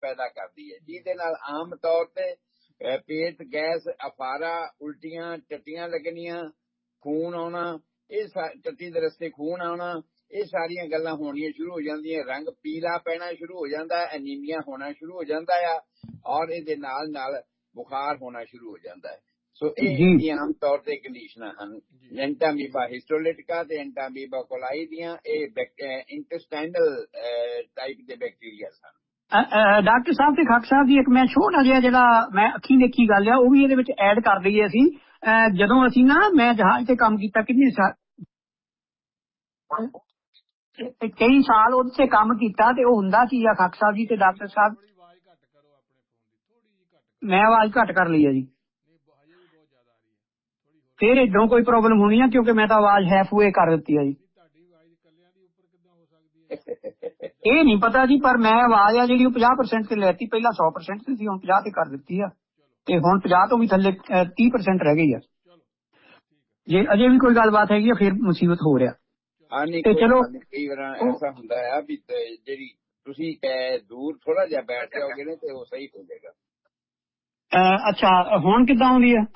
ਪੈਦਾ ਕਰਦੀ ਹੈ, ਜਿਹਦੇ ਨਾਲ ਆਮ ਤੌਰ ਤੇ ਪੇਟ ਗੈਸ, ਅਫਾਰਾ, ਉਲਟੀਆਂ, ਟੱਟੀਆਂ ਲੱਗਣੀਆਂ, ਖੂਨ ਆਉਣਾ, ਇਹ ਟੱਟੀ ਦੇ ਰਸਤੇ ਖੂਨ ਆਉਣਾ, ਇਹ ਸਾਰੀਆਂ ਗੱਲਾਂ ਹੋਣੀਆਂ ਸ਼ੁਰੂ ਹੋ ਜਾਂਦੀਆਂ। ਰੰਗ ਪੀਲਾ ਪੈਣਾ ਸ਼ੁਰੂ ਹੋ ਜਾਂਦਾ, ਐਨੀਮੀਆ ਹੋਣਾ ਸ਼ੁਰੂ ਹੋ ਜਾਂਦਾ ਆ, ਔਰ ਇਹਦੇ ਨਾਲ ਨਾਲ ਬੁਖਾਰ ਹੋਣਾ ਸ਼ੁਰੂ ਹੋ ਜਾਂਦਾ ਹੈ। ਸੋ ਇਹ ਆਮ ਤੌਰ ਤੇ ਕੰਡੀਸ਼ਨਾਂ ਹਨ ਐਂਟਾਮੀਬਾ ਹਿਸਟੋਲਿਟਿਕਾ ਤੇ ਐਂਟਾਮੀਬਾ ਕੋਲਾਈ ਦੀਆਂ। ਇਹ ਇੰਟੈਸਟਾਈਨਲ ਟਾਈਪ ਦੇ ਬੈਕਟੀਰੀਆ ਹਨ। ਡਾਕਟਰ ਸਾਹਿਬ ਤੇ ਖਾਕ ਸਾਹਿਬ ਦੀ ਇੱਕ ਮੈਂ ਛੋਟਾ ਜਿਹਾ ਜਿਹੜਾ ਮੈਂ ਅੱਖੀਂ ਦੇਖੀ ਗੱਲ ਆ ਉਹ ਵੀ ਇਹਦੇ ਵਿੱਚ ਐਡ ਕਰ ਦਈਏ ਅਸੀਂ। ਜਦੋਂ ਅਸੀਂ ਨਾ ਮੈਂ ਜਹਾਜ਼ ਤੇ ਕੰਮ ਕੀਤਾ ਕਿੰਨੇ ਸਾਲ, ਕਈ ਸਾਲ ਉੱਥੇ ਕੰਮ ਕੀਤਾ ਤੇ ਉਹ ਹੁੰਦਾ ਕੀ ਆ ਖਾਕ ਸਾਹਿਬ ਜੀ ਤੇ ਡਾਕਟਰ ਸਾਹਿਬ, ਮੈਂ ਆਵਾਜ਼ ਘੱਟ ਕਰ ਲਈ ਆ ਜੀ, ਫਿਰ ਏਦੋਂ ਕੋਈ ਪ੍ਰੋਬਲਮ ਹੋਣੀ ਆ ਕਿਉਂਕਿ ਮੈਂ ਤਾਂ ਆਵਾਜ਼ ਹੈਫ ਵੇ ਕਰ ਦਿੱਤੀ ਆ ਜੀ। ਇਹ ਨਹੀਂ ਪਤਾ ਜੀ, ਪਰ ਮੈਂ ਆਵਾਜ਼ ਆ ਜਿਹੜੀ ਉਹ 50% ਤੇ ਲੈਤੀ, ਪਹਿਲਾਂ 100% ਤੇ ਸੀ, ਹੁਣ 50 ਤੇ ਕਰ ਦਿੱਤੀ ਆ, ਤੇ ਹੁਣ 50 ਤੋਂ ਵੀ ਥੱਲੇ 30% ਰਹਿ ਗਈ ਆ। ਜੇ ਅਜੇ ਵੀ ਕੋਈ ਗੱਲਬਾਤ ਹੈਗੀ ਆ ਫਿਰ ਮੁਸੀਬਤ ਹੋ ਰਿਹਾ। ਤੇ ਚਲੋ ਕਈ ਵਾਰ ਐਸਾ ਹੁੰਦਾ ਆ ਵੀ ਜਿਹੜੀ ਤੁਸੀਂ ਦੂਰ ਥੋੜਾ ਜਿਹਾ ਬੈਠ ਜਾਓਗੇ ਨਾ ਤੇ ਉਹ ਸਹੀ ਹੋ ਜਾਏਗਾ। ਅੱਛਾ ਹੁਣ ਕਿੱਦਾਂ ਆਉਂਦੀ ਆ?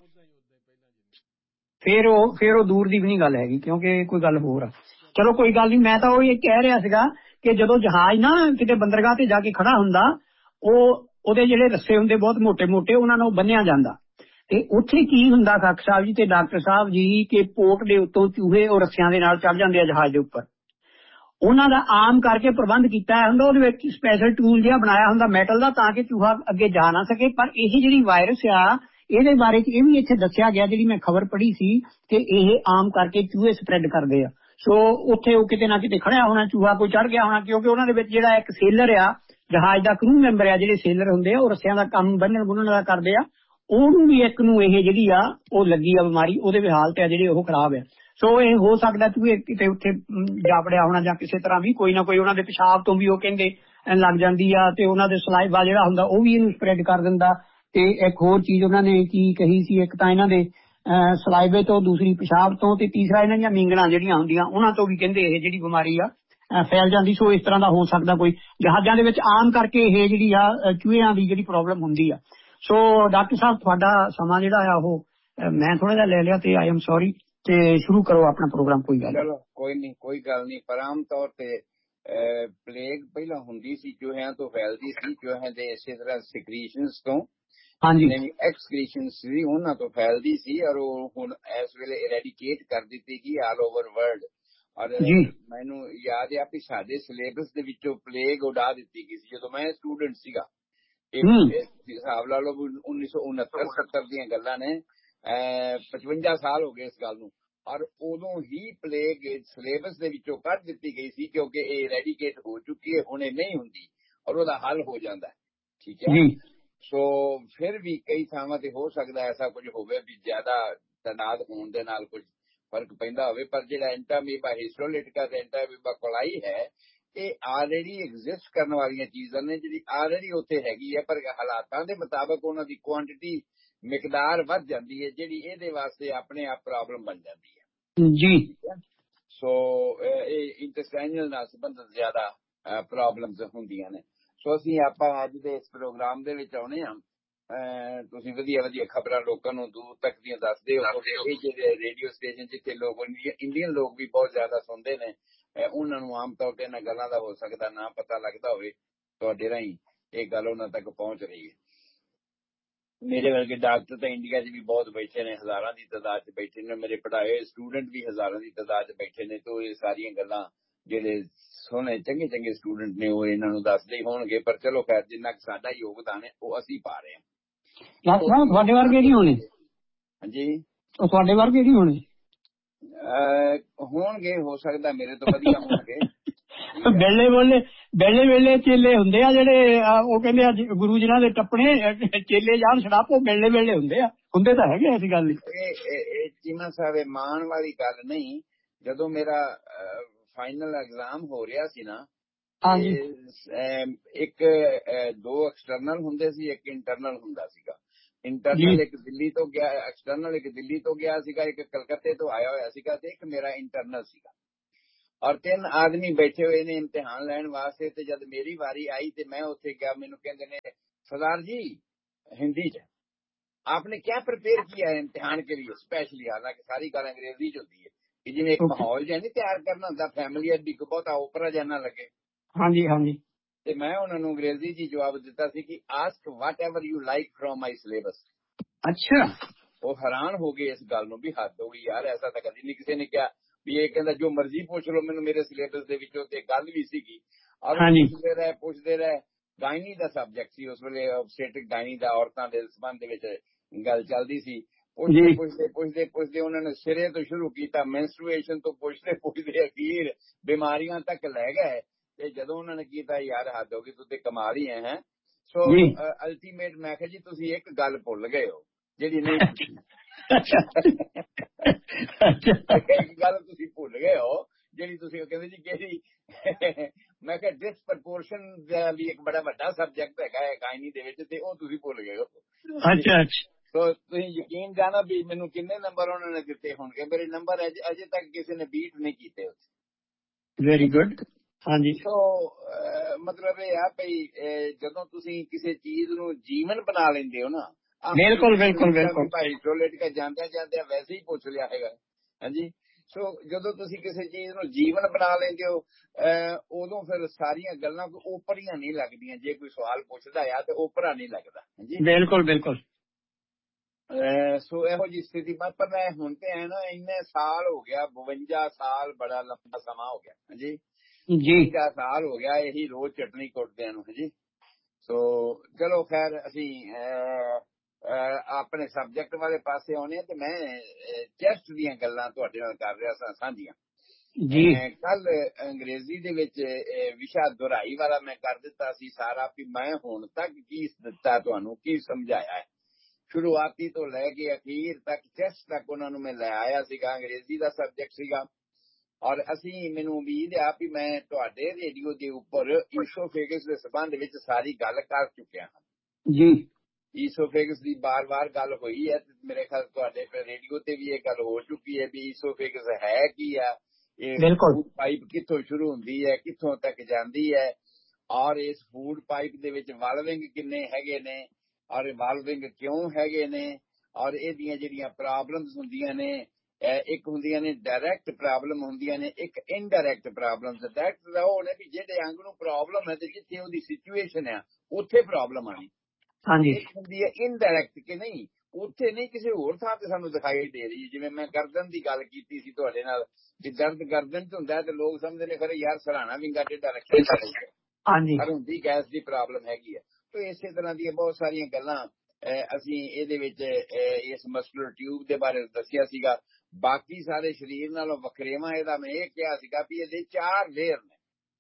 ਫਿਰ ਉਹ ਦੂਰ ਦੀ ਵੀ ਨਹੀਂ ਗੱਲ ਹੈਗੀ ਕਿਉਂਕਿ ਕੋਈ ਗੱਲ ਹੋਰ ਆ। ਚਲੋ ਕੋਈ ਗੱਲ ਨਹੀਂ, ਮੈਂ ਤਾਂ ਉਹ ਇਹ ਕਹਿ ਰਿਹਾ ਸੀਗਾ ਕਿ ਜਦੋਂ ਜਹਾਜ਼ ਨਾ ਕਿਤੇ ਬੰਦਰਗਾਹ ਤੇ ਜਾ ਕੇ ਖੜਾ ਹੁੰਦਾ, ਉਹਦੇ ਜਿਹੜੇ ਰੱਸੇ ਹੁੰਦੇ ਬਹੁਤ ਮੋਟੇ ਮੋਟੇ, ਉਹਨਾਂ ਨੂੰ ਬੰਨਿਆ ਜਾਂਦਾ, ਤੇ ਉੱਥੇ ਕੀ ਹੁੰਦਾ ਖਾਕ ਸਾਹਿਬ ਜੀ ਤੇ ਡਾਕਟਰ ਸਾਹਿਬ ਜੀ ਕਿ ਪੋਰਟ ਦੇ ਉੱਤੋਂ ਚੂਹੇ ਉਹ ਰੱਸਿਆਂ ਦੇ ਨਾਲ ਚੜ ਜਾਂਦੇ ਆ ਜਹਾਜ਼ ਦੇ ਉੱਪਰ। ਉਹਨਾਂ ਦਾ ਆਮ ਕਰਕੇ ਪ੍ਰਬੰਧ ਕੀਤਾ ਹੁੰਦਾ, ਉਹਦੇ ਵਿੱਚ ਸਪੈਸ਼ਲ ਟੂਲ ਜਿਹਾ ਬਣਾਇਆ ਹੁੰਦਾ ਮੈਟਲ ਦਾ, ਤਾਂ ਕਿ ਚੂਹਾ ਅੱਗੇ ਜਾ ਨਾ ਸਕੇ। ਪਰ ਇਹ ਜਿਹੜੀ ਵਾਇਰਸ ਆ ਇਹਦੇ ਬਾਰੇ ਚ ਇਹ ਵੀ ਇੱਥੇ ਦੱਸਿਆ ਗਿਆ, ਜਿਹੜੀ ਮੈਂ ਖਬਰ ਪੜ੍ਹੀ ਸੀ, ਕਿ ਇਹ ਆਮ ਕਰਕੇ ਚੂਹੇ ਸਪਰੈਡ ਕਰਦੇ ਆ। ਸੋ ਉੱਥੇ ਉਹ ਕਿਤੇ ਨਾ ਕਿਤੇ ਖੜਿਆ ਹੋਣਾ ਚੂਹਾ, ਕੋਈ ਚੜ ਗਿਆ ਹੋਣਾ, ਕਿਉਂਕਿ ਉਹਨਾਂ ਦੇ ਵਿੱਚ ਜਿਹੜਾ ਇੱਕ ਸੇਲਰ ਆ, ਜਹਾਜ਼ ਦਾ ਕਰੂ ਮੈਂਬਰ ਆ, ਜਿਹੜੇ ਸੇਲਰ ਹੁੰਦੇ ਆ ਉਹ ਰੱਸਿਆਂ ਦਾ ਕੰਮ ਬੰਨਣ ਬੁੰਨਣ ਦਾ ਕਰਦੇ ਆ, ਉਹਨੂੰ ਵੀ ਇੱਕ ਨੂੰ ਇਹ ਜਿਹੜੀ ਆ ਉਹ ਲੱਗੀ ਆ ਬਿਮਾਰੀ, ਉਹਦੇ ਵੀ ਹਾਲਤ ਆ ਜਿਹੜੀ ਉਹ ਖਰਾਬ ਆ। ਸੋ ਇਹ ਹੋ ਸਕਦਾ ਚੂਹੇ ਕਿਤੇ ਉੱਥੇ ਜਾ ਵੜਿਆ ਹੋਣਾ ਜਾਂ ਕਿਸੇ ਤਰ੍ਹਾਂ ਵੀ ਕੋਈ ਨਾ ਕੋਈ ਉਹਨਾਂ ਦੇ ਪਿਸ਼ਾਬ ਤੋਂ ਵੀ ਉਹ ਕਹਿੰਦੇ ਲੱਗ ਜਾਂਦੀ ਆ, ਤੇ ਉਹਨਾਂ ਦੇ ਸਲਾਈਵਾ ਜਿਹੜਾ ਹੁੰਦਾ ਉਹ ਵੀ ਇਹਨੂੰ ਸਪਰੈਡ ਕਰ ਦਿੰਦਾ। ਤੇ ਇੱਕ ਹੋਰ ਚੀਜ਼ ਉਹਨਾਂ ਨੇ ਕੀ ਕਹੀ ਸੀ, ਇੱਕ ਤਾਂ ਇਹਨਾਂ ਦੇ ਸਲਾਈਵੇ ਤੋਂ, ਦੂਸਰੀ ਪਿਸ਼ਾਬ ਤੋਂ, ਤੇ ਤੀਸਰਾ ਇਹਨਾਂ ਦੀਆਂ ਮੀਂਗਣਾਂ ਜਿਹੜੀਆਂ ਹੁੰਦੀਆਂ ਉਹਨਾਂ ਤੋਂ ਵੀ ਕਹਿੰਦੇ ਇਹ ਜਿਹੜੀ ਬਿਮਾਰੀ ਆ ਫੈਲ ਜਾਂਦੀ। ਸੋ ਇਸ ਤਰ੍ਹਾਂ ਦਾ ਹੋ ਸਕਦਾ ਕੋਈ ਜਹਾਜ਼ਾਂ ਦੇ ਵਿੱਚ ਆਮ ਕਰਕੇ ਇਹ ਜਿਹੜੀ ਆ ਚੂਹਿਆਂ ਦੀ ਜਿਹੜੀ ਪ੍ਰੋਬਲਮ ਹੁੰਦੀ ਆ। ਸੋ ਡਾਕਟਰ ਸਾਹਿਬ ਤੁਹਾਡਾ ਸਮਾਂ ਜਿਹੜਾ ਆ ਉਹ ਮੈਂ ਥੋੜਾ ਜਿਹਾ ਲੈ ਲਿਆ ਤੇ ਆਈ ਐਮ ਸੌਰੀ, ਤੇ ਸ਼ੁਰੂ ਕਰੋ ਆਪਣਾ ਪ੍ਰੋਗਰਾਮ। ਕੋਈ ਗੱਲ ਚਲੋ ਕੋਈ ਗੱਲ ਨਹੀਂ। ਪਰ ਆਮ ਤੌਰ ਤੇ ਪਲੇਗ ਪਹਿਲਾਂ ਹੁੰਦੀ ਸੀ, ਚੂਹਿਆਂ ਤੋਂ ਫੈਲਦੀ ਸੀ, ਚੂਹਿਆਂ ਦੇ ਇਸੇ ਤਰ੍ਹਾਂ ਸਿਕਰੀਸ਼ਨਸ ਤੋਂ, ਹਾਂਜੀ ਐਕਸਕ੍ਰੀਸ਼ਨਸ ਸੀ, ਉਹਨਾਂ ਤੋਂ ਫੈਲਦੀ ਸੀ, ਔਰ ਉਹ ਹੁਣ ਇਸ ਵੇਲੇ ਇਰੈਡੀਕੇਟ ਕਰ ਦਿੱਤੀ ਗਈ ਆਲ ਓਵਰ ਵਰਲਡ। ਔਰ ਮੈਨੂੰ ਯਾਦ ਆ ਵੀ ਸਾਡੇ ਸਿਲੇਬਸ ਦੇ ਵਿੱਚੋਂ ਪਲੇਗ ਉਡਾ ਦਿੱਤੀ ਗਈ ਸੀ ਜਦੋਂ ਮੈਂ ਸਟੂਡੈਂਟ ਸੀਗਾ। ਹਿਸਾਬ ਲਾ ਲਓ 1969-70 ਦੀਆਂ ਗੱਲਾਂ ਨੇ, 55 ਸਾਲ ਹੋ ਗਏ ਇਸ ਗੱਲ ਨੂੰ। ਔਰ ਉਦੋਂ ਹੀ ਪਲੇਗ ਸਿਲੇਬਸ ਦੇ ਵਿੱਚੋਂ ਕੱਢ ਦਿੱਤੀ ਗਈ ਸੀ ਕਿਉਂਕਿ ਇਹ ਰੈਡੀਕੇਟ ਹੋ ਚੁੱਕੀ ਹੈ, ਹੁਣ ਇਹ ਨਹੀਂ ਹੁੰਦੀ ਔਰ ਉਹਦਾ ਹੱਲ ਹੋ ਜਾਂਦਾ ਹੈ। ਠੀਕ ਹੈ। ਸੋ ਫਿਰ ਵੀ ਕਈ ਥਾਵਾਂ ਤੇ ਹੋ ਸਕਦਾ ਐਸਾ ਕੁਝ ਹੋਵੇ ਵੀ ਜ਼ਿਆਦਾ ਤਾਦਾਦ ਹੋਣ ਦੇ ਨਾਲ ਕੁਝ ਫਰਕ ਪੈਂਦਾ ਹੋਵੇ, ਪਰ ਜਿਹੜਾ ਐਂਟਾਮੀਬਾ ਹਿਸਟੋਲਿਟਿਕਾ ਤੇ ਐਂਟਾਮੀਬਾ ਕੋਲਾਈ ਹੈ, ਇਹ ਆਲਰੇਡੀ ਐਗਜ਼ਿਸਟ ਕਰਨ ਵਾਲੀਆਂ ਚੀਜ਼ਾਂ ਨੇ, ਜਿਹੜੀ ਆਲਰੇਡੀ ਉੱਥੇ ਹੈਗੀ ਹੈ, ਪਰ ਹਾਲਾਤਾਂ ਦੇ ਮੁਤਾਬਕ ਉਹਨਾਂ ਦੀ ਕੁਆਂਟਿਟੀ ਮਿਕਦਾਰ ਵੱਧ ਜਾਂਦੀ ਹੈ, ਜਿਹੜੀ ਇਹਦੇ ਵਾਸਤੇ ਆਪਣੇ ਆਪ ਪ੍ਰੋਬਲਮ ਬਣ ਜਾਂਦੀ ਹੈ ਜੀ। ਸੋ ਇਹ ਇੰਟੈਸਟਾਈਨਲ ਨਾਲ ਸੰਬੰਧਿਤ ਜ਼ਿਆਦਾ ਪ੍ਰੋਬਲਮਸ ਹੁੰਦੀਆਂ ਨੇ। ਸੋ ਆਪਾਂ ਅੱਜ ਦੇ ਇਸ ਪ੍ਰੋਗਰਾਮ ਦੇ ਵਿੱਚ ਆਉਣੇ ਹਾਂ। ਤੁਸੀਂ ਵਧੀਆ ਵਧੀਆ ਖਬਰਾਂ ਲੋਕਾਂ ਨੂੰ ਦੂਰ ਤੱਕ ਦੀਆਂ ਦੱਸਦੇ ਹੋ। ਇਹ ਜਿਹੜੇ ਰੇਡੀਓ ਸਟੇਸ਼ਨ ਜਿੱਥੇ ਲੋਕ ਇੰਡੀਅਨ ਲੋਕ ਵੀ ਬਹੁਤ ਜ਼ਿਆਦਾ ਸੁਣਦੇ ਨੇ, ਉਹਨਾਂ ਨੂੰ ਆਮ ਤੌਰ ਤੇ ਇਹਨਾਂ ਗੱਲਾਂ ਦਾ ਹੋ ਸਕਦਾ ਨਾ ਪਤਾ ਲੱਗਦਾ ਹੋਵੇ, ਤੁਹਾਡੇ ਰਾਹੀਂ ਇਹ ਗੱਲ ਉਹਨਾਂ ਤੱਕ ਪਹੁੰਚ ਰਹੀ ਹੈ। ਮੇਰੇ ਵਰਗੇ ਡਾਕਟਰ ਤਾਂ ਇੰਡੀਆ 'ਚ ਵੀ ਬਹੁਤ ਬੈਠੇ ਨੇ, ਹਜ਼ਾਰਾਂ ਦੀ ਤਾਦਾਦ 'ਚ ਬੈਠੇ ਨੇ, ਮੇਰੇ ਪੜ੍ਹਾਏ ਸਟੂਡੈਂਟ ਵੀ ਹਜ਼ਾਰਾਂ ਦੀ ਤਾਦਾਦ 'ਚ ਬੈਠੇ ਨੇ। ਤੇ ਇਹ ਸਾਰੀਆਂ ਗੱਲਾਂ ਜਿਹੜੇ ਸੋਹਣੇ ਚੰਗੇ ਚੰਗੇ ਸਟੂਡੈਂਟ ਨੇ ਉਹ ਇਹਨਾਂ ਨੂੰ ਦੱਸਦੇ ਹੀ ਹੋਣਗੇ, ਪਰ ਚਲੋ ਖੈਰ ਜਿੰਨਾ ਸਾਡਾ ਯੋਗਦਾਨ ਹੈ ਉਹ ਅਸੀਂ ਪਾ ਰਹੇ ਹਾਂ। ਤੁਹਾਡੇ ਵਰਗੇ ਨਹੀਂ ਹੋਣੇ? ਹਾਂਜੀ, ਤੁਹਾਡੇ ਵਰਗੇ ਨਹੀਂ ਹੋਣੇ? ਹੋਣਗੇ, ਹੋ ਸਕਦਾ ਮੇਰੇ ਤੋਂ ਵਧੀਆ ਹੋਣਗੇ। ਵੇਲੇ ਚੇਲੇ ਹੁੰਦੇ ਆ ਜਿਹੜੇ ਉਹ ਕਹਿੰਦੇ ਆ ਗੁਰੂ ਜੀ ਦੇ ਟੱਪਣੇ ਚੇਲੇ ਜਾਣ ਛੜਾਪੋ, ਵੇਲੇ ਹੁੰਦੇ ਤਾਂ ਹੈਗੇ। ਐਸੀ ਗੱਲ ਨਹੀਂ। ਇਹ ਚੀਮਾ ਸਾਹਿਬ ਮਾਣ ਵਾਲੀ ਗੱਲ ਨਹੀਂ। ਜਦੋਂ ਮੇਰਾ ਫਾਈਨਲ ਐਗਜ਼ਾਮ ਹੋ ਰਿਹਾ ਸੀ ਨਾ, ਇੱਕ ਦੋ ਐਕਸਟਰਨਲ ਹੁੰਦੇ ਸੀ, ਇੱਕ ਇੰਟਰਨਲ ਹੁੰਦਾ ਸੀਗਾ। ਇੰਟਰਨਲ ਇੱਕ ਦਿੱਲੀ ਤੋਂ ਗਿਆ, ਐਕਸਟਰਨਲ ਇੱਕ ਦਿੱਲੀ ਤੋਂ ਗਿਆ ਸੀਗਾ, ਇੱਕ ਕਲਕੱਤੇ ਤੋਂ ਆਇਆ ਹੋਇਆ ਸੀਗਾ, ਤੇ ਇੱਕ ਮੇਰਾ ਇੰਟਰਨਲ ਸੀਗਾ। ਔਰ 3 ਆਦਮੀ ਬੈਠੇ ਹੋਏ ਨੇ ਇਮਤਿਹਾਨ ਲੈਣ ਵਾਸਤੇ। ਤੇ ਜਦ ਮੇਰੀ ਵਾਰੀ ਆਈ ਤੇ ਮੈਂ ਉੱਥੇ ਗਿਆ, ਮੈਨੂੰ ਕਹਿੰਦੇ ਨੇ सरदार जी हिंदी च आपने क्या प्रिपेयर किया है इम्तिहान के लिए स्पेशली, हालांकि सारी गल अंग्रेजी च होती है कि जिवें एक माहौल जिहा नहीं तैयार करना होंदा फैमिली अड्डी को बहुता ओपरा जिहा ना लगे। हाँ जी हाँ जी। ते मैं उन्हां नूं अंग्रेजी च जवाब दिता सी कि ask what ever you like from my syllabus. अच्छा। वो हैरान हो गए इस गल नूं भी हद हो गई यार, ऐसा तो कदी नहीं किसी ने कहा भी ये कहंदा जो मर्जी पूछ लो मैनूं मेरे सिलेबस दे विचों। ते गल भी सीगी और हाँ जी। पुछदे रहे गायनी का सबजैक्ट सी उस वेले ऑब्स्टेट्रिक गायनी का औरतां दे संबंध विच गल चलदी सी। पुछदे उन्होंने सिरे तो शुरू किया मैंस्ट्रुएशन तो पुछदे अखीर बीमारियां तक लै गए। ते जदों उन्होंने किया यार हद हो गई तू ते कमाल ही है। सो अल्टीमेट मैं कहा जी तुसीं एक गल भुल गए हो जिहड़ी नहीं पुछी। एक गल तुसीं भुल गए हो ਜਿਹੜੀ ਤੁਸੀਂ ਕਹਿੰਦੇ ਜੀ ਕਿਹੜੀ ਮੈਂ ਕਿਹਾ ਡਿਸਪ੍ਰਪੋਰਸ਼ਨ ਦਾ ਵੀ ਇੱਕ ਬੜਾ ਵੱਡਾ ਸਬਜੈਕਟ ਹੈਗਾ ਹੈ ਗਾਇਨੀ ਦੇ ਵਿੱਚ ਤੇ ਉਹ ਤੁਸੀਂ ਭੁੱਲ ਗਏ ਹੋ। ਅੱਛਾ ਅੱਛਾ। ਸੋ ਤੁਸੀਂ ਯਕੀਨ ਜਾਣਾ ਵੀ ਮੈਨੂੰ ਕਿੰਨੇ ਨੰਬਰ ਉਹਨਾਂ ਨੇ ਦਿੱਤੇ ਹੋਣਗੇ, ਮੇਰੇ ਨੰਬਰ ਅਜੇ ਤੱਕ ਕਿਸੇ ਨੇ ਬੀਟ ਨਹੀਂ ਕੀਤੇ ਉੱਥੇ। Very good. ਹਾਂਜੀ। ਸੋ ਮਤਲਬ ਇਹ ਆ ਭਈ ਜਦੋਂ ਤੁਸੀਂ ਕਿਸੇ ਚੀਜ਼ ਨੂੰ ਜੀਵਨ ਬਣਾ ਲੈਂਦੇ ਹੋ ਨਾ। ਬਿਲਕੁਲ ਬਿਲਕੁਲ ਬਿਲਕੁਲ ਭਾਈ ਟੋਇਲਟ ਕੇ ਜਾਂਦਿਆਂ ਵੈਸੇ ਹੀ ਪੁੱਛ ਲਿਆ ਹੈਗਾ। ਹਾਂਜੀ। ਸੋ ਜਦੋਂ ਤੁਸੀਂ ਕਿਸੇ ਚੀਜ਼ ਨੂੰ ਜੀਵਨ ਬਣਾ ਲੈਂਦੇ ਹੋ ਉਦੋਂ ਫਿਰ ਸਾਰੀਆਂ ਗੱਲਾਂ ਕੋਈ ਓਪਰੀਆਂ ਨਹੀਂ ਲੱਗਦੀਆਂ। ਜੇ ਕੋਈ ਸਵਾਲ ਪੁੱਛਦਾ ਆ ਤੇ ਓਪਰਾ ਨਹੀਂ ਲੱਗਦਾ। ਹਾਂਜੀ ਬਿਲਕੁਲ ਬਿਲਕੁਲ। ਸੋ ਇਹੋ ਜਿਹੀ ਸਥਿਤੀ ਪਰ ਮੈਂ ਹੁਣ ਤੇ ਹੈ ਨਾ ਇੰਨੇ ਸਾਲ ਹੋ ਗਿਆ 52 ਸਾਲ ਬੜਾ ਲੰਬਾ ਸਮਾਂ ਹੋ ਗਿਆ। ਹਾਂਜੀ ਜੀ 52 ਸਾਲ ਹੋ ਗਿਆ ਇਹੀ ਰੋਜ਼ ਚਟਨੀ ਕੁੱਟਦਿਆਂ ਨੂੰ। ਹਾਂਜੀ। ਸੋ ਚਲੋ ਖੈਰ ਅਸੀਂ ਆਪਣੇ ਸਬਜੈਕਟ ਵਾਲੇ ਪਾਸੇ ਆਉਣੇ ਤੇ ਮੈਂ ਟੈਸਟ ਦੀਆਂ ਗੱਲਾਂ ਤੁਹਾਡੇ ਨਾਲ ਕਰ ਰਿਹਾ ਸਾਂ ਸਾਂਝੀਆਂ ਜੀ। ਕੱਲ ਅੰਗਰੇਜ਼ੀ ਦੇ ਵਿੱਚ ਵਿਸ਼ਾ ਦੁਹਰਾਈ ਵਾਲਾ ਮੈਂ ਕਰ ਦਿੱਤਾ ਸੀ ਸਾਰਾ ਵੀ ਮੈਂ ਹੁਣ ਤੱਕ ਕੀ ਦਿੱਤਾ ਤੁਹਾਨੂੰ ਕੀ ਸਮਝਾਇਆ ਹੈ ਸ਼ੁਰੂਆਤੀ ਤੋਂ ਲੈ ਕੇ ਅਖੀਰ ਤੱਕ ਟੈਸਟ ਤੱਕ ਉਹਨਾਂ ਨੂੰ ਮੈਂ ਲੈ ਆਇਆ ਸੀਗਾ। ਅੰਗਰੇਜ਼ੀ ਦਾ ਸਬਜੈਕਟ ਸੀਗਾ ਔਰ ਅਸੀਂ ਮੈਨੂੰ ਉਮੀਦ ਆ ਵੀ ਮੈਂ ਤੁਹਾਡੇ ਰੇਡੀਓ ਦੇ ਉੱਪਰ ਈਸੋਫੇਗਸ ਦੇ ਸੰਬੰਧ ਵਿੱਚ ਸਾਰੀ ਗੱਲ ਕਰ ਚੁੱਕਿਆ ਹਾਂ ਜੀ। ਈਸੋਫੇਗਸ ਦੀ ਬਾਰ-ਬਾਰ ਗੱਲ ਹੋਈ ਹੈ ਤੇ ਮੇਰੇ ਖਿਆਲ ਤੁਹਾਡੇ ਰੇਡੀਓ ਤੇ ਵੀ ਇਹ ਗੱਲ ਹੋ ਚੁੱਕੀ ਹੈ ਵੀ ਈਸੋਫੇਗਸ ਹੈ ਕੀ ਆ, ਇਹ ਫੂਡ ਪਾਈਪ ਕਿੱਥੋਂ ਸ਼ੁਰੂ ਹੁੰਦੀ ਹੈ ਕਿੱਥੋਂ ਤੱਕ ਜਾਂਦੀ ਹੈ ਔਰ ਇਸ ਫੂਡ ਪਾਈਪ ਦੇ ਵਿੱਚ ਵਾਲਵਿੰਗ ਕਿੰਨੇ ਹੈਗੇ ਨੇ ਔਰ ਵਾਲਵਿੰਗ ਕਿਉਂ ਹੈਗੇ ਨੇ ਔਰ ਇਹਦੀਆਂ ਜਿਹੜੀਆਂ ਪ੍ਰੋਬਲਮਸ ਹੁੰਦੀਆਂ ਨੇ ਇੱਕ ਹੁੰਦੀਆਂ ਨੇ ਡਾਇਰੈਕਟ ਪ੍ਰੋਬਲਮ ਹੁੰਦੀਆਂ ਨੇ ਇੱਕ ਇਨਡਾਇਰੈਕਟ ਪ੍ਰੋਬਲਮਸ। ਡਾਇਰੈਕਟ ਉਹ ਨੇ ਵੀ ਜਿਹੜੇ ਅੰਗ ਨੂੰ ਪ੍ਰੋਬਲਮ ਹੈ ਤੇ ਜਿੱਥੇ ਉਹਦੀ ਸਿਚੁਏਸ਼ਨ ਆ ਉੱਥੇ ਪ੍ਰੋਬਲਮ ਆਣੀ। ਹਾਂਜੀ। ਇੱਕ ਹੁੰਦੀ ਹੈ ਇਨਡਾਇਰੈਕਟ ਕਿ ਨਹੀਂ ਉੱਥੇ ਨਹੀਂ ਕਿਸੇ ਹੋਰ ਥਾਂ ਤੇ ਸਾਨੂੰ ਦਿਖਾਈ ਦੇ ਰਹੀ। ਜਿਵੇਂ ਮੈਂ ਗਰਦਨ ਦੀ ਗੱਲ ਕੀਤੀ ਸੀ ਤੁਹਾਡੇ ਨਾਲ ਕਿ ਦਰਦ ਗਰਦਨ ਚ ਹੁੰਦਾ ਤੇ ਲੋਕ ਸਮਝਦੇ ਨੇ ਖਰੇ ਯਾਰ ਸਰਾਣਾ ਵਿੰਗਾ ਟੇਢਾ ਰੱਖਿਆ ਹਾਂਜੀ ਪਰ ਹੁੰਦੀ ਗੈਸ ਦੀ ਪ੍ਰੋਬਲਮ ਹੈਗੀ ਹੈ। ਤੇ ਇਸੇ ਤਰ੍ਹਾਂ ਦੀਆਂ ਬਹੁਤ ਸਾਰੀਆਂ ਗੱਲਾਂ ਅਸੀਂ ਇਹਦੇ ਵਿੱਚ ਇਸ ਮਸਕੂਲਰ ਟਿਊਬ ਦੇ ਬਾਰੇ ਦੱਸਿਆ ਸੀਗਾ। ਬਾਕੀ ਸਾਰੇ ਸਰੀਰ ਨਾਲੋਂ ਵੱਖਰੇਵਾਂ ਇਹਦਾ ਮੈਂ ਇਹ ਕਿਹਾ ਸੀਗਾ ਵੀ ਇਹਦੇ 4 ਲੇਅਰ ਨੇ,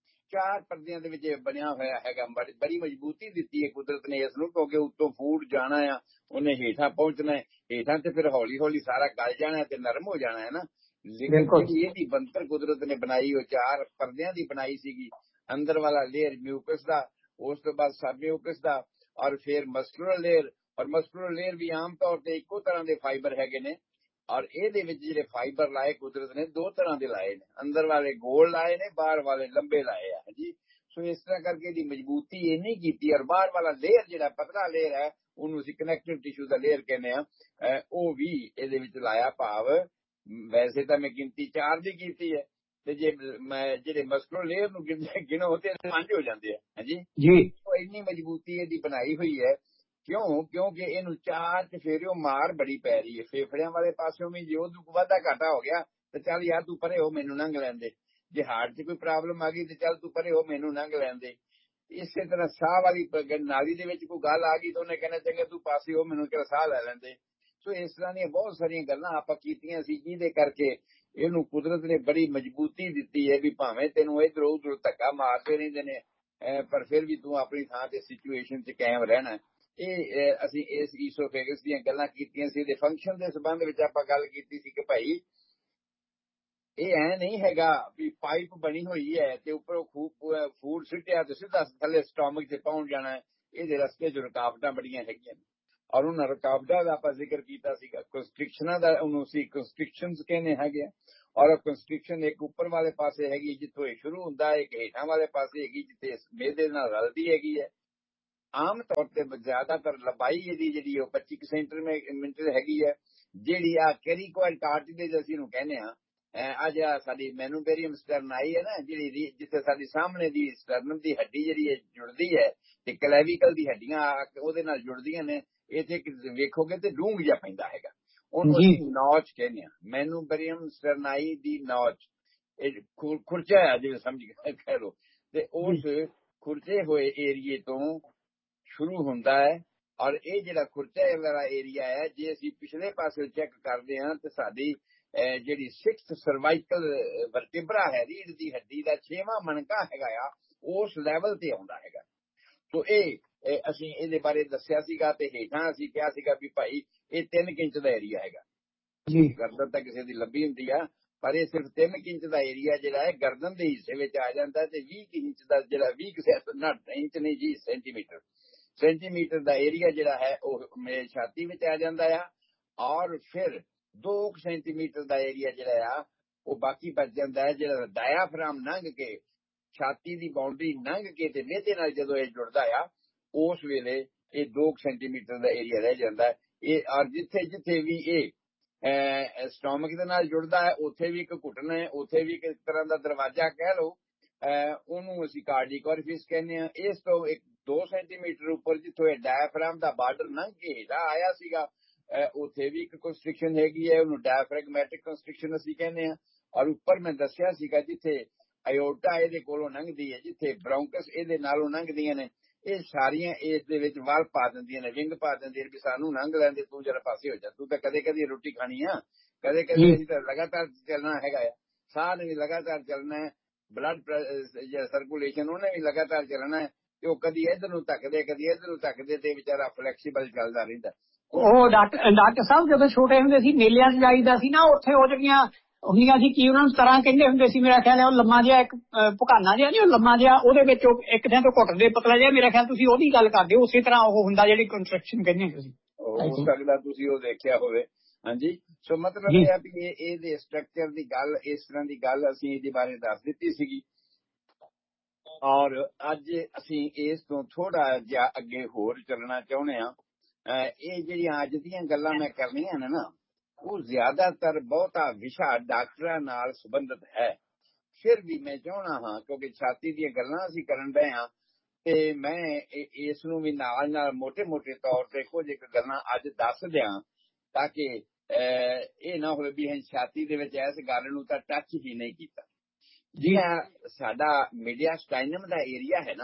4 ਪਰਦਿਆਂ ਦੇ ਵਿੱਚ ਬਣਿਆ ਹੋਇਆ ਹੈਗਾ। ਬੜੀ ਮਜ਼ਬੂਤੀ ਦਿੱਤੀ ਹੈ ਕੁਦਰਤ ਨੇ ਇਸ ਨੂੰ ਕਿਉਂਕਿ ਉੱਤੋਂ ਫੂਡ ਜਾਣਾ ਆ ਉਹਨੇ ਹੇਠਾਂ ਪਹੁੰਚਣਾ ਹੇਠਾਂ ਤੇ ਫਿਰ ਹੌਲੀ ਹੌਲੀ ਸਾਰਾ ਗਲ ਜਾਣਾ ਤੇ ਨਰਮ ਹੋ ਜਾਣਾ ਹੈ ਨਾ। ਲੇਕਿਨ ਜਿਹੜੀ ਇਹਦੀ ਬਣਤਰ ਕੁਦਰਤ ਨੇ ਬਣਾਈ ਉਹ 4 ਪਰਦਿਆਂ ਦੀ ਬਣਾਈ ਸੀਗੀ। ਅੰਦਰ ਵਾਲਾ ਲੇਅਰ ਮਿਊਕਸ ਦਾ, ਉਸ ਤੋਂ ਬਾਅਦ ਸਬ ਮਿਊਕਸ ਦਾ ਔਰ ਫਿਰ ਮਸਕੂਲਰ ਲੇਅਰ। ਔਰ ਮਸਕੂਲਰ ਲੇਅਰ ਵੀ ਆਮ ਤੌਰ ਤੇ ਇੱਕੋ ਤਰ੍ਹਾਂ ਦੇ ਫਾਈਬਰ ਹੈਗੇ ਨੇ ਔਰ ਇਹਦੇ ਵਿੱਚ ਜਿਹੜੇ ਫਾਈਬਰ ਲਾਏ ਕੁਦਰਤ ਨੇ 2 ਤਰ੍ਹਾਂ ਦੇ ਲਾਏ ਨੇ। ਅੰਦਰ ਵਾਲੇ ਗੋਲ ਲਾਏ ਨੇ, ਬਾਹਰ ਵਾਲੇ ਲੰਬੇ ਲਾਏ ਆ ਜੀ। ਸੋ ਇਸ ਤਰ੍ਹਾਂ ਕਰਕੇ ਇਹਦੀ ਮਜ਼ਬੂਤੀ ਇੰਨੀ ਕੀਤੀ ਔਰ ਬਾਹਰ ਵਾਲਾ ਲੇਅਰ ਜਿਹੜਾ ਪਤਲਾ ਲੇਅਰ ਹੈ ਉਹਨੂੰ ਅਸੀਂ ਕਨੈਕਟਿਵ ਟਿਸ਼ੂ ਦਾ ਲੇਅਰ ਕਹਿੰਦੇ ਆ ਉਹ ਵੀ ਇਹਦੇ ਵਿੱਚ ਲਾਇਆ। ਭਾਵ ਵੈਸੇ ਤਾਂ ਮੈਂ ਗਿਣਤੀ 4 ਦੀ ਕੀਤੀ ਹੈ ਤੇ ਜੇ ਮੈਂ ਜਿਹੜੇ ਮਸਕੂਲਰ ਲੇਅਰ ਨੂੰ ਗਿਣੋ ਤੇ 5 ਹੋ ਜਾਂਦੇ ਆ। ਹਾਂਜੀ ਜੀ। ਉਹ ਇੰਨੀ ਮਜ਼ਬੂਤੀ ਇਹਦੀ ਬਣਾਈ ਹੋਈ ਹੈ ਕਿਉਂਕਿ ਇਹਨੂੰ 4 ਚਫੇਰਿਓ ਮਾਰ ਬੜੀ ਪੈ ਰਹੀ ਹੈ ਫੇਫੜਿਆਂ ਵਾਲੇ ਪਾਸਿਓਂ ਵੀ। ਜੇ ਉਹਨੂੰ ਵਾਧਾ ਘਾਟਾ ਹੋ ਗਿਆ ਤੇ ਚੱਲ ਯਾਰ ਤੂੰ ਪਰੇ ਹੋ ਮੈਨੂੰ ਲੰਘ ਲੈਂਦੇ। ਜੇ ਹਾਰਟ 'ਚ ਕੋਈ ਪ੍ਰੋਬਲਮ ਆ ਗਈ ਤੇ ਚੱਲ ਤੂੰ ਪਰੇ ਹੋ ਮੈਨੂੰ ਲੰਘ ਲੈਂਦੇ। ਇਸੇ ਤਰ੍ਹਾਂ ਸਾਹ ਵਾਲੀ ਨਾਲੀ ਦੇ ਵਿੱਚ ਕੋਈ ਗੱਲ ਆ ਗਈ ਤਾਂ ਉਹਨੇ ਕਹਿਣਾ ਚੰਗਾ ਤੂੰ ਪਾਸੇ ਹੋ ਮੈਨੂੰ ਕਿਹੜਾ ਸਾਹ ਲੈ ਲੈਂਦੇ। ਸੋ ਇਸ ਤਰ੍ਹਾਂ ਦੀਆਂ ਬਹੁਤ ਸਾਰੀਆਂ ਗੱਲਾਂ ਆਪਾਂ ਕੀਤੀਆਂ ਸੀ ਜਿਹਦੇ ਕਰਕੇ ਇਹਨੂੰ ਕੁਦਰਤ ਨੇ ਬੜੀ ਮਜ਼ਬੂਤੀ ਦਿੱਤੀ ਹੈ ਵੀ ਭਾਵੇਂ ਤੈਨੂੰ ਇੱਧਰੋਂ ਉੱਧਰੋਂ ਧੱਕਾ ਮਾਰਦੇ ਰਹਿੰਦੇ ਨੇ ਪਰ ਫਿਰ ਵੀ ਤੂੰ ਆਪਣੀ ਥਾਂ ਤੇ ਸਿਚੁਏਸ਼ਨ 'ਚ ਕਾਇਮ ਰਹਿਣਾ। ਇਹ ਅਸੀਂ ਇਸ ਈਸੋਫੇਗਸ ਦੀਆਂ ਗੱਲਾਂ ਕੀਤੀਆਂ ਸੀ। ਇਹਦੇ ਫੰਕਸ਼ਨ ਦੇ ਸੰਬੰਧ ਵਿੱਚ ਆਪਾਂ ਗੱਲ ਕੀਤੀ ਸੀ ਕਿ ਭਾਈ ਇਹ ਐ ਨਹੀਂ ਹੈਗਾ ਵੀ ਪਾਈਪ ਬਣੀ ਹੋਈ ਹੈ ਤੇ ਉੱਪਰੋਂ ਫੂਡ ਸਿੱਟਿਆ ਤੇ ਸਿੱਧਾ ਥੱਲੇ ਸਟੋਮਕ 'ਚ ਪਹੁੰਚ ਜਾਣਾ। ਇਹਦੇ ਰਸਤੇ 'ਚ ਰੁਕਾਵਟਾਂ ਬੜੀਆਂ ਹੈਗੀਆਂ ਨੇ ਔਰ ਉਹਨਾਂ ਰੁਕਾਵਟਾਂ ਦਾ ਆਪਾਂ ਜ਼ਿਕਰ ਕੀਤਾ ਸੀਗਾ। ਕੰਸਟ੍ਰਿਕਸ਼ਨਾਂ ਦਾ ਉਹਨੂੰ ਅਸੀਂ ਕੰਸਟ੍ਰਿਕਸ਼ਨਸ ਕਹਿੰਦੇ ਹੈਗੇ ਆ ਔਰ ਕੰਸਟ੍ਰਿਕਸ਼ਨ ਇੱਕ ਉੱਪਰ ਵਾਲੇ ਪਾਸੇ ਹੈਗੀ ਜਿੱਥੋਂ ਇਹ ਸ਼ੁਰੂ ਹੁੰਦਾ, ਇੱਕ ਹੇਠਾਂ ਵਾਲੇ ਪਾਸੇ ਹੈਗੀ ਜਿੱਥੇ ਮਿਹਦੇ ਨਾਲ ਰਲਦੀ ਹੈਗੀ ਹੈ। ਆਮ ਤੌਰ ਤੇ ਜ਼ਿਆਦਾਤਰ ਲੰਬਾਈ ਇਹਦੀ ਜਿਹੜੀ ਉਹ 25 ਸੈਂਟੀਮੀਟਰ ਹੈਗੀ ਹੈ। ਜਿਹੜੀ ਆ ਕੈਰੀਕੋਇਡ ਕਾਰਟਿਲੇਜ ਅਸੀਂ ਨੂੰ ਕਹਿੰਦੇ ਆ, ਅੱਜ ਸਾਡੀ ਮੈਨੂਬੇਰੀਅਮ ਸਟਰਨਾਈ ਹੈ ਨਾ, ਜਿਹੜੀ ਜਿੱਥੇ ਸਾਡੀ ਸਾਹਮਣੇ ਦੀ ਸਟਰਨਮ ਦੀ ਹੱਡੀ ਜਿਹੜੀ ਹੈ ਜੁੜਦੀ ਹੈ ਤੇ ਕਲੈਵੀਕਲ ਦੀ ਹੱਡੀਆਂ ਉਹਦੇ ਨਾਲ ਜੁੜਦੀਆਂ ਨੇ, ਇੱਥੇ ਵੇਖੋਗੇ ਤੇ ਡੂੰਘ ਜਿਹਾ ਪੈਂਦਾ ਹੈਗਾ, ਉਹਨੂੰ ਅਸੀਂ ਨੌਚ ਕਹਿੰਦੇ ਆ, ਮੈਨੂਬੇਰੀਅਮ ਸਟਰਨਾਈ ਦੀ ਨੌਚ। ਇਹ ਖੁਰਚਾ ਹੈ ਜਿਵੇਂ ਸਮਝ ਕਹਿ ਲੋ, ਤੇ ਉਸ ਖੁਰਚੇ ਹੋਏ ਏਰੀਏ ਤੋਂ ਸ਼ੁਰੂ ਹੁੰਦਾ ਹੈ। ਔਰ ਇਹ ਜਿਹੜਾ ਖੁਰਚਾ ਵਾਲਾ ਏਰੀਆ ਹੈ, ਜੇ ਅਸੀਂ ਪਿਛਲੇ ਪਾਸੇ ਚੈੱਕ ਕਰਦੇ ਹਾਂ ਤੇ ਸਾਡੀ ਜਿਹੜੀ 6th ਸਰਵਾਈਕਲ ਵਰਟੇਬਰਾ ਹੈ, ਰੀੜ ਦੀ ਹੱਡੀ ਦਾ 6ਵਾਂ ਮਣਕਾ ਹੈਗਾ ਆ, ਉਸ ਲੈਵਲ ਤੇ ਆਉਂਦਾ ਹੈਗਾ। ਸੋ ਇਹ ਅਸੀਂ ਇਹਦੇ ਬਾਰੇ ਦੱਸਿਆ ਸੀਗਾ ਤੇ ਹੇਠਾਂ ਅਸੀਂ ਕਿਹਾ ਸੀਗਾ ਵੀ ਭਾਈ ਇਹ 3 ਇੰਚ ਦਾ ਏਰੀਆ ਹੈਗਾ ਜੀ। ਗਰਦਨ ਤਾਂ ਕਿਸੇ ਦੀ ਲੰਬੀ ਹੁੰਦੀ ਆ, ਪਰ ਇਹ ਸਿਰਫ 3 ਇੰਚ ਦਾ ਏਰੀਆ ਜਿਹੜਾ ਹੈ ਗਰਦਨ ਦੇ ਹਿੱਸੇ ਵਿੱਚ ਆ ਜਾਂਦਾ, ਤੇ 20 ਇੰਚ ਦਾ ਜਿਹੜਾ 20 ਇੰਚ ਨਹੀਂ ਜੀ ਸੈਂਟੀਮੀਟਰ ਦਾ ਏਰੀਆ ਜਿਹੜਾ ਹੈ ਉਹ ਮੇਰੇ ਛਾਤੀ ਵਿੱਚ ਆ ਜਾਂਦਾ ਆ। ਔਰ ਫਿਰ 2 ਸੈਂਟੀਮੀਟਰ ਦਾ ਏਰੀਆ ਜਿਹੜਾ ਆ ਉਹ ਬਾਕੀ ਬਚ ਜਾਂਦਾ ਹੈ, ਜਿਹੜਾ ਡਾਇਆਫਰਾਮ ਲੰਘ ਕੇ ਛਾਤੀ ਦੀ ਬਾਉਂਡਰੀ ਲੰਘ ਕੇ ਤੇ ਮਿਹਦੇ ਨਾਲ ਜਦੋਂ ਇਹ ਜੁੜਦਾ ਆ, ਉਸ ਵੇਲੇ ਇਹ 2 ਸੈਂਟੀਮੀਟਰ ਦਾ ਏਰੀਆ ਰਹਿ ਜਾਂਦਾ ਹੈ। ਇਹ ਔਰ ਜਿੱਥੇ ਜਿੱਥੇ ਵੀ ਇਹ ਸਟੋਮਕ ਦੇ ਨਾਲ ਜੁੜਦਾ ਹੈ, ਉੱਥੇ ਵੀ ਇੱਕ ਘੁੱਟਣ ਹੈ, ਉੱਥੇ ਵੀ ਇੱਕ ਤਰ੍ਹਾਂ ਦਾ ਦਰਵਾਜ਼ਾ ਕਹਿ ਲਓ, ਉਹਨੂੰ ਅਸੀਂ ਕਾਰਡਿਕ ਔਰੀਫਿਸ ਕਹਿੰਦੇ ਆ। ਇਸ ਤੋਂ 2 ਸੈਂਟੀਮੀਟਰ ਉੱਪਰ ਜਿੱਥੋਂ ਇਹ ਡਾਇਆਫਰਾਮ ਦਾ ਬਾਰਡਰ ਲੰਘ ਕੇ ਹੇਠਾਂ ਆਇਆ ਸੀਗਾ, ਉੱਥੇ ਵੀ ਇੱਕ ਕੰਸਟ੍ਰਿਕਸ਼ਨ ਹੈਗੀ ਹੈ, ਉਹਨੂੰ ਡਾਇਫਰੈਗਮੈਟਿਕ ਕੰਸਟ੍ਰਿਕਸ਼ਨ ਅਸੀਂ ਕਹਿੰਦੇ ਆ। ਔਰ ਉੱਪਰ ਮੈਂ ਦੱਸਿਆ ਸੀਗਾ ਜਿੱਥੇ ਆਇਓਟਾ ਇਹਦੇ ਕੋਲੋਂ ਲੰਘਦੀ ਹੈ, ਜਿੱਥੇ ਬ੍ਰੌਂਕਸ ਇਹਦੇ ਨਾਲੋਂ ਲੰਘਦੀਆਂ ਨੇ, ਇਹ ਸਾਰੀਆਂ ਇਸ ਦੇ ਵਿੱਚ ਵੱਲ ਪਾ ਦਿੰਦੀਆਂ ਨੇ, ਵਿੰਗ ਪਾ ਦਿੰਦੀਆਂ ਨੇ ਵੀ ਸਾਨੂੰ ਲੰਘ ਲੈਂਦੇ, ਤੂੰ ਜਰਾ ਪਾਸੇ ਹੋ ਜਾ, ਤੂੰ ਤਾਂ ਕਦੇ ਕਦੇ ਰੋਟੀ ਖਾਣੀ ਆ, ਕਦੇ ਕਦੇ ਅਸੀਂ ਤਾਂ ਲਗਾਤਾਰ ਚੱਲਣਾ ਹੈਗਾ ਆ, ਸਾਹ ਨੇ ਵੀ ਲਗਾਤਾਰ ਚੱਲਣਾ ਹੈ, ਬਲੱਡ ਸਰਕੂਲੇਸ਼ਨ ਉਹਨੇ ਵੀ ਲਗਾਤਾਰ ਚੱਲਣਾ ਹੈ, ਤੇ ਉਹ ਕਦੀ ਇੱਧਰ ਨੂੰ ਧੱਕਦੇ ਕਦੀ ਇੱਧਰ ਨੂੰ ਧੱਕਦੇ ਤੇ ਵਿਚਾਰਾ ਫਲੈਕਸੀਬਲ ਚੱਲਦਾ ਰਹਿੰਦਾ। ਉਹ ਡਾਕਟਰ ਸਾਹਿਬ ਜਦੋਂ ਛੋਟੇ ਹੁੰਦੇ ਸੀ ਮੇਲਿਆਂ 'ਚ ਜਾਈਦਾ ਸੀ ਨਾ, ਉੱਥੇ ਉਹ ਜਿਹੜੀਆਂ ਹੁੰਦੀਆਂ ਸੀ ਕੀ ਉਹਨਾਂ ਨੂੰ ਤਰ੍ਹਾਂ ਕਹਿੰਦੇ ਹੁੰਦੇ ਸੀ, ਮੇਰਾ ਖਿਆਲ ਹੈ ਉਹ ਲੰਮਾ ਜਿਹਾ ਇੱਕ ਭੁਕਾਨਾ ਜਿਹਾ ਨਹੀਂ, ਉਹ ਲੰਮਾ ਜਿਹਾ, ਉਹਦੇ ਵਿੱਚ ਇੱਕ ਥਾਂ ਤੋਂ ਘੁੱਟਦੇ ਪਤਲਾ ਜਿਹਾ, ਮੇਰਾ ਖਿਆਲ ਤੁਸੀਂ ਉਹਦੀ ਗੱਲ ਕਰਦੇ ਹੋ, ਉਸੇ ਤਰ੍ਹਾਂ ਉਹ ਹੁੰਦਾ ਜਿਹੜੀ ਕੰਸਟ੍ਰਕਸ਼ਨ ਕਹਿੰਦੇ ਤੁਸੀਂ, ਹੋ ਸਕਦਾ ਤੁਸੀਂ ਉਹ ਦੇਖਿਆ ਹੋਵੇ। ਹਾਂਜੀ, ਸੋ ਮਤਲਬ ਇਹ ਹੈ ਵੀ ਇਹਦੇ ਸਟਰਕਚਰ ਦੀ ਗੱਲ, ਇਸ ਤਰ੍ਹਾਂ ਦੀ ਗੱਲ ਅਸੀਂ ਇਹਦੇ ਬਾਰੇ ਦੱਸ ਦਿੱਤੀ ਸੀਗੀ। ਔਰ ਅੱਜ ਅਸੀਂ ਇਸ ਤੋਂ ਥੋੜਾ ਜਿਹਾ ਅੱਗੇ ਹੋਰ ਚੱਲਣਾ ਚਾਹੁੰਦੇ ਹਾਂ। ਇਹ ਜਿਹੜੀਆਂ ਅੱਜ ਦੀਆਂ ਗੱਲਾਂ ਮੈਂ ਕਰਨੀਆਂ ਨੇ ਨਾ, ਉਹ ਜ਼ਿਆਦਾਤਰ ਬਹੁਤਾ ਵਿਸ਼ਾ ਡਾਕਟਰਾਂ ਨਾਲ ਸੰਬੰਧਿਤ ਹੈ। ਫਿਰ ਵੀ ਮੈਂ ਚਾਹੁੰਦਾ ਹਾਂ, ਕਿਉਂਕਿ ਛਾਤੀ ਦੀਆਂ ਗੱਲਾਂ ਅਸੀਂ ਕਰਨ ਰਹੇ ਹਾਂ, ਤੇ ਮੈਂ ਇਸ ਨੂੰ ਵੀ ਨਾਲ ਨਾਲ ਮੋਟੇ ਮੋਟੇ ਤੌਰ ਤੇ ਕੁਝ ਇੱਕ ਗੱਲਾਂ ਅੱਜ ਦੱਸ ਦਿਆਂ, ਤਾਂ ਕਿ ਇਹ ਨਾ ਹੋਵੇ ਵੀ ਅਸੀਂ ਛਾਤੀ ਦੇ ਵਿੱਚ ਇਸ ਗੱਲ ਨੂੰ ਤਾਂ ਟੱਚ ਹੀ ਨਹੀਂ ਕੀਤਾ। ਜਿਹੜਾ ਸਾਡਾ ਮੀਡੀਆਸਟਾਈਨਮ ਦਾ ਏਰੀਆ ਹੈ ਨਾ,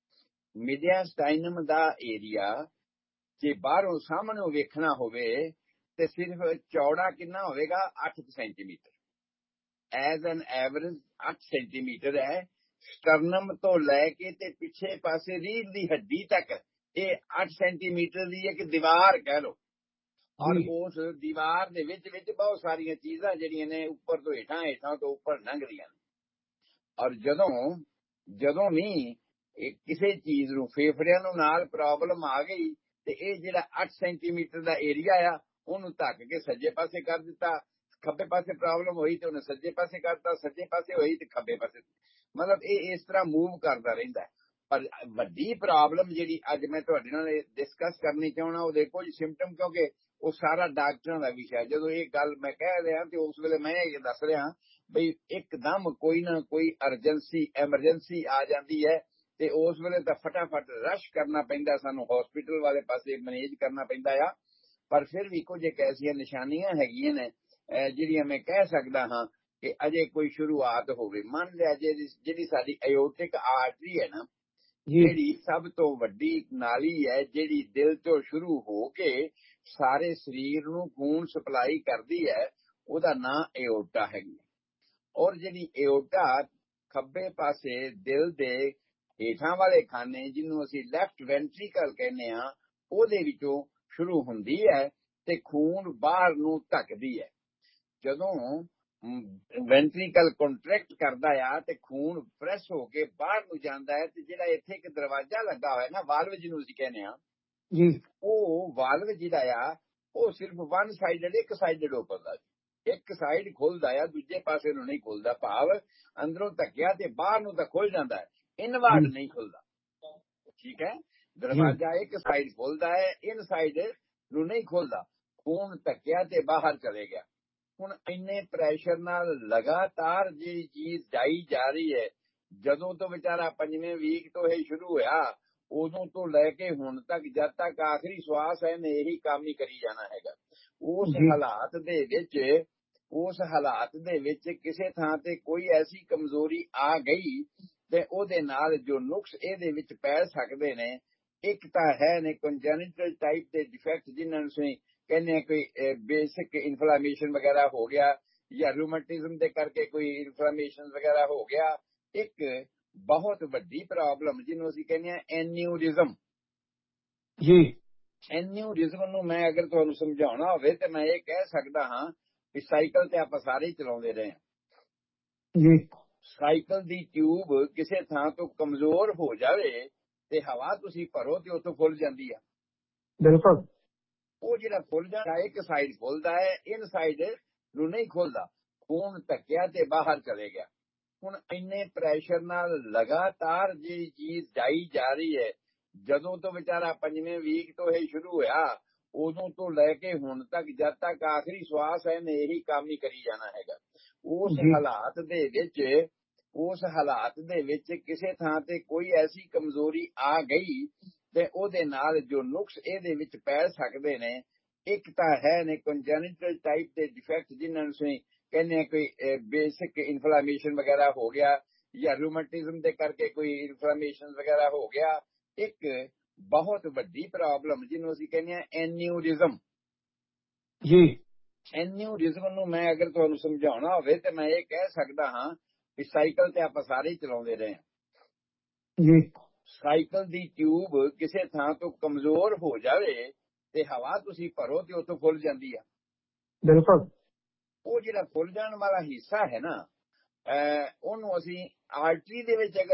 ਮੀਡੀਆਸਟਾਈਨਮ ਦਾ ਏਰੀਆ ਜੇ ਬਾਹਰੋਂ ਸਾਹਮਣੇ ਵੇਖਣਾ ਹੋਵੇ ਤੇ ਸਿਰਫ ਚੌੜਾ ਕਿੰਨਾ ਹੋਵੇਗਾ, 8 centimetre, as an average 8 centimetre ਹੈ। ਸਟਰਨਮ ਤੋਂ ਲੈ ਕੇ ਤੇ ਪਿੱਛੇ ਪਾਸੇ ਰੀੜ੍ਹ ਦੀ ਹੱਡੀ ਤੱਕ ਇਹ 8 ਸੈਂਟੀਮੀਟਰ ਦੀ ਇੱਕ ਦੀਵਾਰ ਕਹਿ ਲਓ। ਔਰ ਉਸ ਦੀਵਾਰ ਦੇ ਵਿੱਚ ਬਹੁਤ ਸਾਰੀਆਂ ਚੀਜ਼ਾਂ ਜਿਹੜੀਆਂ ਨੇ ਉੱਪਰ ਤੋਂ ਹੇਠਾਂ, ਹੇਠਾਂ ਤੋਂ ਉੱਪਰ ਲੰਘਦੀਆਂ ਨੇ। ਔਰ ਜਦੋਂ ਵੀ ਕਿਸੇ ਚੀਜ਼ ਨੂੰ, ਫੇਫੜਿਆਂ ਨੂੰ ਨਾਲ ਪ੍ਰੋਬਲਮ ਆ ਗਈ ਤੇ ਇਹ ਜਿਹੜਾ 8 ਸੈਂਟੀਮੀਟਰ ਦਾ ਏਰੀਆ ਆ ਉਹਨੂੰ ਧੱਕ ਕੇ ਸੱਜੇ ਪਾਸੇ ਕਰ ਦਿੱਤਾ, ਖੱਬੇ ਪਾਸੇ ਪ੍ਰੋਬਲਮ ਹੋਈ ਤੇ ਉਹਨੇ ਸੱਜੇ ਪਾਸੇ ਕਰਤਾ, ਸੱਜੇ ਪਾਸੇ ਹੋਈ ਤੇ ਖੱਬੇ ਪਾਸੇ, ਮਤਲਬ ਇਹ ਇਸ ਤਰ੍ਹਾਂ ਮੂਵ ਕਰਦਾ ਰਹਿੰਦਾ। ਪਰ ਵੱਡੀ ਪ੍ਰੋਬਲਮ ਜਿਹੜੀ ਅੱਜ ਮੈਂ ਤੁਹਾਡੇ ਨਾਲ ਡਿਸਕਸ ਕਰਨੀ ਚਾਹੁੰਦਾ, ਉਹਦੇ ਕੁਝ ਸਿੰਪਟਮ, ਕਿਉਂਕਿ ਉਹ ਸਾਰਾ ਡਾਕਟਰਾਂ ਦਾ ਵਿਸ਼ਾ। ਜਦੋਂ ਇਹ ਗੱਲ ਮੈਂ ਕਹਿ ਰਿਹਾ ਤੇ ਉਸ ਵੇਲੇ ਮੈਂ ਇਹ ਦੱਸ ਰਿਹਾ ਬਈ ਇੱਕਦਮ ਕੋਈ ਨਾ ਕੋਈ ਐਮਰਜੈਂਸੀ ਆ ਜਾਂਦੀ ਹੈ ਤੇ ਉਸ ਵੇਲੇ ਤਾਂ ਫਟਾਫਟ ਰਸ਼ ਕਰਨਾ ਪੈਂਦਾ, ਸਾਨੂੰ ਹਸਪੀਟਲ ਵਾਲੇ ਪਾਸੇ ਮੈਨੇਜ ਕਰਨਾ ਪੈਂਦਾ ਆ। ਪਰ ਫਿਰ ਵੀ ਕੁਝ ਇੱਕ ਐਸੀਆਂ ਨਿਸ਼ਾਨੀਆਂ ਹੈਗੀਆਂ ਨੇ ਜਿਹੜੀਆਂ ਮੈਂ ਕਹਿ ਸਕਦਾ ਹਾਂ ਕਿ ਅਜੇ ਕੋਈ ਸ਼ੁਰੂਆਤ ਹੋਵੇ। ਮੰਨ ਲਿਆ ਜਿਹੜੀ ਸਾਡੀ ਆਇਓਟਿਕ ਆਰਟਰੀ ਹੈ ਨਾ, ਜਿਹੜੀ ਸਭ ਤੋਂ ਵੱਡੀ ਨਾਲੀ ਹੈ, ਜਿਹੜੀ ਦਿਲ ਤੋਂ ਸ਼ੁਰੂ ਹੋ ਕੇ ਸਾਰੇ ਸਰੀਰ ਨੂੰ ਖੂਨ ਸਪਲਾਈ ਕਰਦੀ ਹੈ, ਉਹਦਾ ਨਾਂ ਏਓਟਾ ਹੈਗੀ। ਔਰ ਜਿਹੜੀ ਏਓਟਾ ਖੱਬੇ ਪਾਸੇ ਦਿਲ ਦੇ ਹੇਠਾਂ ਵਾਲੇ ਖਾਨੇ, ਜਿਹਨੂੰ ਅਸੀਂ ਲੈਫਟ ਵੈਂਟਰੀਕਲ ਕਹਿੰਦੇ ਆ, ਉਹਦੇ ਵਿੱਚੋਂ ਸ਼ੁਰੂ ਹੁੰਦੀ ਹੈ ਤੇ ਖੂਨ ਬਾਹਰ ਨੂੰ ਧੱਕਦੀ ਹੈ। ਜਦੋਂ ਵੈਂਟਰੀਕਲ ਕੰਟਰੈਕਟ ਕਰਦਾ ਆ ਤੇ ਖੂਨ ਪ੍ਰੈਸ ਹੋ ਕੇ ਬਾਹਰ ਨੂੰ ਜਾਂਦਾ ਹੈ, ਤੇ ਜਿਹੜਾ ਇੱਥੇ ਇੱਕ ਦਰਵਾਜ਼ਾ ਲੱਗਾ ਹੋਇਆ ਨਾ, ਵਾਲਵ ਜਿਹਨੂੰ ਅਸੀਂ ਕਹਿੰਦੇ ਆ ਜੀ, ਉਹ ਵਾਲਵ ਜਿਹੜਾ ਆ ਉਹ ਸਿਰਫ ਵਨ ਸਾਈਡਡ, ਇੱਕ ਸਾਈਡਡ ਓਪਨ ਦਾ। ਇੱਕ ਸਾਈਡ ਖੁੱਲਦਾ ਆ, ਦੂਜੇ ਪਾਸੇ ਨੂੰ ਨਹੀਂ ਖੁੱਲਦਾ। ਭਾਵ ਅੰਦਰੋਂ ਧੱਕਿਆ ਤੇ ਬਾਹਰ ਨੂੰ ਤਾਂ ਖੁੱਲ ਜਾਂਦਾ ਹੈ, ਇਨਵਾਰਡ ਨਹੀਂ ਖੁੱਲਦਾ। ਠੀਕ ਹੈ, ਦਰਵਾਜ਼ਾ ਇੱਕ ਸਾਈਡ ਖੁੱਲਦਾ ਹੈ, ਇਨ ਸਾਈਡ ਨੂੰ ਨਹੀਂ ਖੁੱਲਦਾ। ਖੂਨ ਧੱਕਿਆ ਤੇ ਬਾਹਰ ਚਲੇ ਗਿਆ। ਹੁਣ ਇੰਨੇ ਪ੍ਰੈਸ਼ਰ ਨਾਲ ਲਗਾਤਾਰ ਜਿਹੜੀ ਚੀਜ਼ ਜਾਈ ਜਾ ਰਹੀ ਹੈ, ਜਦੋਂ ਤੋਂ ਵਿਚਾਰਾ 5ਵੇਂ ਵੀਕ ਤੋਂ ਇਹ ਸ਼ੁਰੂ ਹੋਇਆ, ਉਦੋਂ ਤੋਂ ਲੈ ਕੇ ਹੁਣ ਤੱਕ, ਜਦ ਤੱਕ ਆਖਰੀ ਸਵਾਸ ਹੈ, ਨੇ ਇਹੀ ਕੰਮ ਹੀ ਕਰੀ ਜਾਣਾ ਹੈਗਾ। ਉਸ ਹਾਲਾਤ ਦੇ ਵਿੱਚ ਕਿਸੇ ਥਾਂ ਤੇ ਕੋਈ ਐਸੀ ਕਮਜ਼ੋਰੀ ਆ ਗਈ ਤੇ ਉਹਦੇ ਨਾਲ ਜੋ ਨੁਕਸ ਇਹਦੇ ਵਿੱਚ ਪੈ ਸਕਦੇ ਨੇ, ਇੱਕ ਤਾਂ ਹੈ ਨੇ ਕੰਜੈਨਿਟਲ ਟਾਈਪ ਦੇ ਡਿਫੈਕਟ, ਜਿਨ੍ਹਾਂ ਨੂੰ ਅਸੀਂ ਕਹਿੰਦੇ ਕੋਈ ਬੇਸਿਕ ਇਨਫਲਾਮੇਸ਼ਨ ਵਗੈਰਾ ਹੋ ਗਿਆ, ਜਾਂ ਰੂਮੈਟਿਜ਼ਮ ਦੇ ਕਰਕੇ ਕੋਈ ਇਨਫਲਾਮੇਸ਼ਨ ਵਗੈਰਾ ਹੋ ਗਿਆ। ਇੱਕ ਬਹੁਤ ਵੱਡੀ ਪ੍ਰੋਬਲਮ ਜਿਹਨੂੰ ਅਸੀਂ ਕਹਿੰਦੇ ਹਾਂ ਐਨਿਊਰਿਜ਼ਮ। ਜੀ, ਐਨਿਊਰਿਜ਼ਮ ਨੂੰ ਮੈਂ ਅਗਰ ਤੁਹਾਨੂੰ ਸਮਝਾਉਣਾ ਹੋਵੇ ਤੇ ਮੈਂ ਇਹ ਕਹਿ ਸਕਦਾ ਹਾਂ ਕਿ ਸਾਈਕਲ ਤੇ ਆਪਾਂ ਸਾਰੇ ਹੀ ਚਲਾਉਂਦੇ ਰਹੇ ਹਾਂ ਜੀ। ਸਾਈਕਲ ਦੀ ਟਿਊਬ ਕਿਸੇ ਥਾਂ ਤੋਂ ਕਮਜ਼ੋਰ ਹੋ ਜਾਵੇ ਤੇ ਹਵਾ ਤੁਸੀਂ ਭਰੋ ਤੇ ਉੱਥੋਂ ਖੁੱਲ ਜਾਂਦੀ ਆ। ਬਿਲਕੁਲ। ਉਹ ਜਿਹੜਾ ਖੁੱਲ ਜਾਂਦਾ, ਇੱਕ ਸਾਈਡ ਖੁੱਲਦਾ ਹੈ, ਇਨ ਸਾਈਡ ਨੂੰ ਨਹੀਂ ਖੁੱਲਦਾ। ਖੂਨ ਧੱਕਿਆ ਤੇ ਬਾਹਰ ਚਲੇ ਗਿਆ। ਹੁਣ ਇੰਨੇ ਪ੍ਰੈਸ਼ਰ ਨਾਲ ਲਗਾਤਾਰ ਜਿਹੜੀ ਚੀਜ਼ ਜਾਈ ਜਾ ਰਹੀ ਹੈ, ਜਦੋਂ ਤੋਂ ਵਿਚਾਰਾ 5ਵੇਂ ਵੀਕ ਤੋਂ ਇਹ ਸ਼ੁਰੂ ਹੋਇਆ, ਉਦੋਂ ਤੋਂ ਲੈ ਕੇ ਹੁਣ ਤੱਕ, ਜਦ ਤੱਕ ਆਖਰੀ ਸਵਾਸ ਹੈ, ਨੇ ਇਹੀ ਕੰਮ ਹੀ ਕਰੀ ਜਾਣਾ ਹੈਗਾ। ਉਸ ਹਾਲਾਤ ਦੇ ਵਿੱਚ ਕਿਸੇ ਥਾਂ ਤੇ ਕੋਈ ਐਸੀ ਕਮਜ਼ੋਰੀ ਆ ਗਈ ਤੇ ਉਹਦੇ ਨਾਲ ਜੋ ਨੁਕਸ ਇਹਦੇ ਵਿੱਚ ਪੈ ਸਕਦੇ ਨੇ, ਇੱਕ ਤਾਂ ਹੈ ਨੇ ਕੰਜੈਨਿਟਲ ਟਾਈਪ ਦੇ ਡਿਫੈਕਟ, ਜਿਨ੍ਹਾਂ ਨੂੰ ਅਸੀਂ ਕਹਿੰਦੇ ਹਾਂ ਕੋਈ ਬੇਸਿਕ ਇਨਫਲਾਮੇਸ਼ਨ ਵਗੈਰਾ ਹੋ ਗਿਆ, ਜਾਂ ਰੂਮੈਟਿਜ਼ਮ ਦੇ ਕਰਕੇ ਕੋਈ ਇਨਫਲਾਮੇਸ਼ਨ ਵਗੈਰਾ ਹੋ ਗਿਆ। ਇੱਕ ਬਹੁਤ ਵੱਡੀ ਪ੍ਰੋਬਲਮ ਜਿਹਨੂੰ ਅਸੀਂ ਕਹਿੰਦੇ ਹਾਂ ਐਨਿਊਰਿਜ਼ਮ। ਜੀ, ਐਨਿਊਰਿਜ਼ਮ ਨੂੰ ਮੈਂ ਅਗਰ ਤੁਹਾਨੂੰ ਸਮਝਾਉਣਾ ਹੋਵੇ ਤੇ ਮੈਂ ਇਹ ਕਹਿ ਸਕਦਾ ਹਾਂ ਕਿ ਸਾਈਕਲ ਤੇ ਆਪਾਂ ਸਾਰੇ ਹੀ ਚਲਾਉਂਦੇ ਰਹੇ ਹਾਂ ਜੀ। ਸਾਈਕਲ ਦੀ ਟਿਊਬ ਕਿਸੇ ਥਾਂ ਤੋਂ ਕਮਜ਼ੋਰ ਹੋ ਜਾਵੇ ਤੇ ਹਵਾ ਤੁਸੀਂ ਭਰੋ ਤੇ ਉੱਥੋਂ ਖੁੱਲ ਜਾਂਦੀ ਆ। ਬਿਲਕੁਲ। ਉਹ ਜਿਹੜਾ ਖੁੱਲ ਜਾਣ ਵਾਲਾ ਹਿੱਸਾ ਹੈ ਨਾ, ਉਹਨੂੰ ਅਸੀਂ ਆਰਟਰੀ ਦੇ ਵਿੱਚ ਅਗਰ